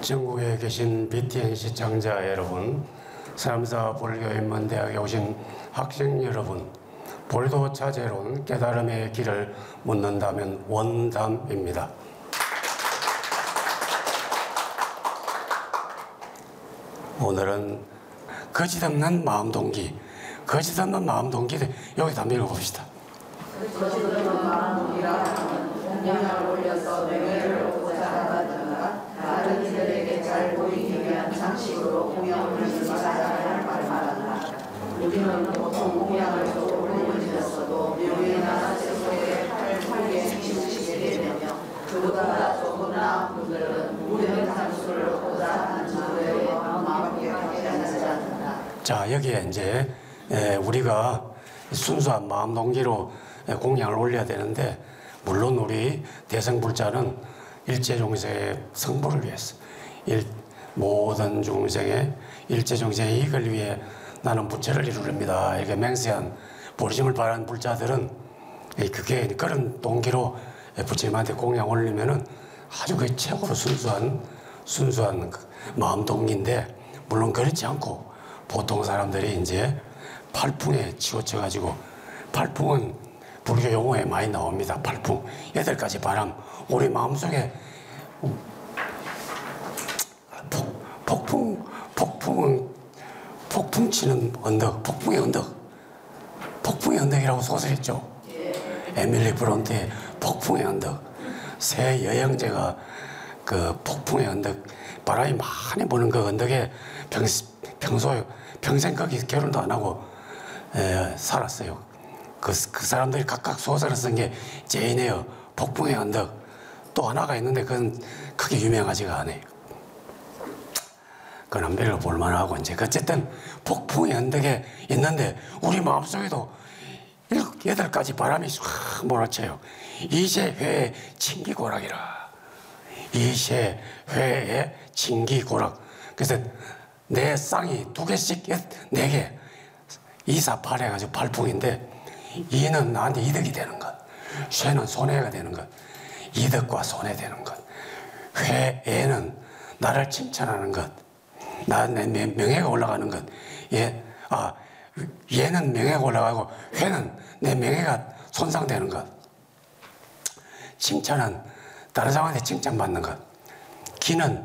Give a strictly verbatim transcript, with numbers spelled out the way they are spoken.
전국에 계신 비티엔 시청자 여러분, 삼사 불교인문대학에 오신 학생 여러분, 불도 차제론 깨달음의 길을 묻는다면 원담입니다. 오늘은 거짓없는 마음동기, 거짓없는 마음동기 여기다 읽어봅시다. 거짓없는 마음동기라 공양을 올려서 명예를 얻고자 하다가 다른 이들에게 잘 보이기 위한 장식으로 공양을 올리지 말아야 할 말한다. 우리는 보통 공양을 올리면서도 명예나 세속에 팔게 행실시게 되며 그보다 조금 나은 분들은 무명 장수를 얻고자 하는 자들의 마음을 하지 않는다. 자, 여기에 이제 우리가 순수한 마음 동기로 공양을 올려야 되는데, 물론 우리 대성불자는 일체중생의 성불을 위해서, 일, 모든 중생의 일체중생의 이익을 위해 나는 부처를 이루렵니다 이렇게 맹세한 보리심을 바라는 불자들은 그게 그런 동기로 부처님한테 공양 올리면은 아주 그 최고로 순수한 순수한 마음 동기인데, 물론 그렇지 않고 보통 사람들이 이제 팔풍에 치우쳐 가지고, 팔풍은 불교 용어에 많이 나옵니다. 팔풍, 여덟 가지 바람, 우리 마음속에 폭, 폭풍, 폭풍은 폭풍 치는 언덕, 폭풍의 언덕, 폭풍의 언덕이라고 소설했죠. 에밀리 브론트의 폭풍의 언덕. 새 여행자가 그 폭풍의 언덕, 바람이 많이 부는 그 언덕에 평, 평소에 평생 거기 결혼도 안 하고 에, 살았어요. 그, 그 사람들이 각각 소설을 쓴 게 제인에어 폭풍의 언덕. 또 하나가 있는데 그건 크게 유명하지가 않아요. 그건 별로 볼만하고, 이제 어쨌든 폭풍의 언덕에 있는데 우리 마음속에도 여덟 가지 바람이 확 몰아쳐요. 이세회의 진기고락이라. 이세회의 진기고락. 그래서 내 쌍이 두 개씩, 네 개, 이사팔 해가지고 팔풍인데, 이는 나한테 이득이 되는 것, 쇠는 손해가 되는 것, 이득과 손해 되는 것, 회에는 나를 칭찬하는 것, 나 내 명예가 올라가는 것, 얘, 아, 얘는 명예가 올라가고 회는 내 명예가 손상되는 것. 칭찬은 다른 사람한테 칭찬받는 것. 기는